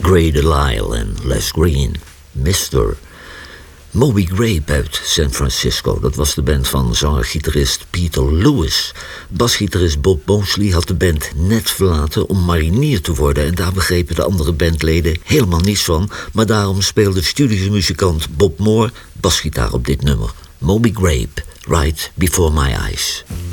Gray Delisle en Les Green. Mr. Moby Grape uit San Francisco. Dat was de band van zanger-gitarist Peter Lewis. Basgitarist Bob Mosley had de band net verlaten om marinier te worden. En daar begrepen de andere bandleden helemaal niets van. Maar daarom speelde studiomuzikant Bob Moore basgitaar op dit nummer. Moby Grape, Right Before My Eyes.